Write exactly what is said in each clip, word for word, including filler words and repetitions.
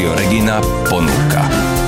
Rádio Regina ponúka.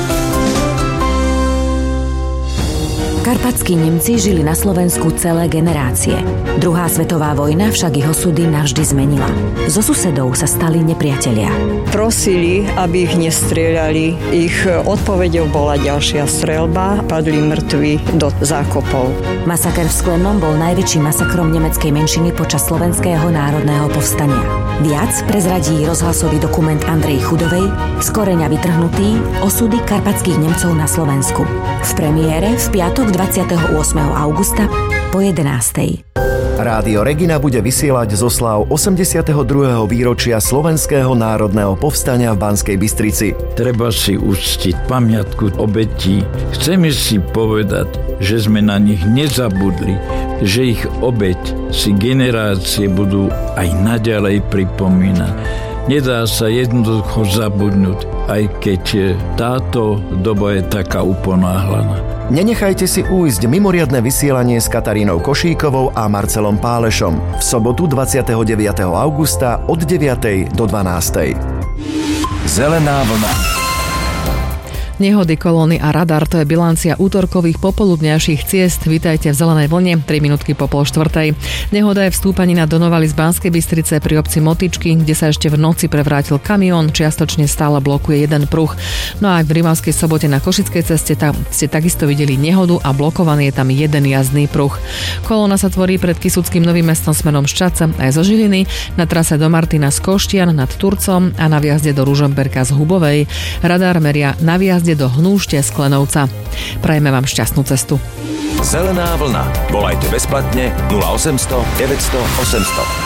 Karpatskí Nemci žili na Slovensku celé generácie. Druhá svetová vojna však ich osudy navždy zmenila. Zo susedov sa stali nepriatelia. Prosili, aby ich nestrieľali. Ich odpoveďou bola ďalšia streľba. Padli mŕtvi do zákopov. Masaker v Sklenom bol najväčším masakrom nemeckej menšiny počas Slovenského národného povstania. Viac prezradí rozhlasový dokument Andrej Chudovej Z koreňa vytrhnutý osudy karpatských Nemcov na Slovensku. V premiére v piatok dvadsiateho ôsmeho augusta po jedenástej. Rádio Regina bude vysielať z osláv osemdesiateho druhého výročia Slovenského národného povstania v Banskej Bystrici. Treba si uctiť pamiatku obetí. Chceme si povedať, že sme na nich nezabudli, že ich obeť si generácie budú aj naďalej pripomínať. Nedá sa jednoducho zabudnúť, aj keď táto doba je taká uponáhlaná. Nenechajte si ujsť mimoriadne vysielanie s Katarínou Košíkovou a Marcelom Pálešom v sobotu dvadsiateho deviateho augusta od deviatej do dvanástej. Zelená vlna. Nehody, kolóny a radar, to je bilancia útorkových popoludňajších ciest. Vítajte v Zelenej vlne, tri minútky po pol štvrtej. Nehoda je v stúpanina do Novaly z Banskej Bystrice pri obci Motyčky, kde sa ešte v noci prevrátil kamión, čiastočne stále blokuje jeden pruh. No a aj v Rimavskej Sobote na Košickej ceste tam ste takisto videli nehodu a blokovaný je tam jeden jazdný pruh. Kolóna sa tvorí pred Kysuckým Novým Mestom smerom z Čadca aj zo Žiliny, na trase do Martina z Koštian nad Turcom a na viazde do Ružomberka z Hubovej. Radar meria na viazde do Hnúšte z Klenovca. Prajeme vám šťastnú cestu. Zelená vlna. Volajte bezplatne nula osemsto deväťsto osemsto.